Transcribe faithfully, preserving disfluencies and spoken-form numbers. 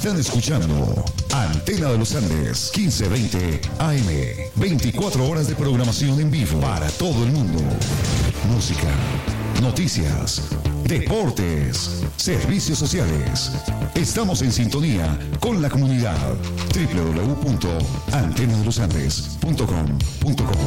Están escuchando Antena de los Andes, quince veinte A M. veinticuatro horas de programación en vivo para todo el mundo. Música, noticias, deportes, servicios sociales. Estamos en sintonía con la comunidad. doble u doble u doble u punto antena de los andes punto com punto co